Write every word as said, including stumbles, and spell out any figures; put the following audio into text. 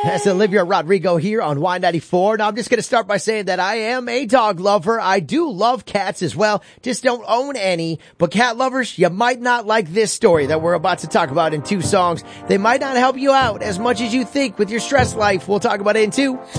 That's Olivia Rodrigo here on Y ninety-four. Now, I'm just going to start by saying that I am a dog lover. I do love cats as well. Just don't own any. But cat lovers, you might not like this story that we're about to talk about in two songs. They might not help you out as much as you think with your stress life. We'll talk about it in two.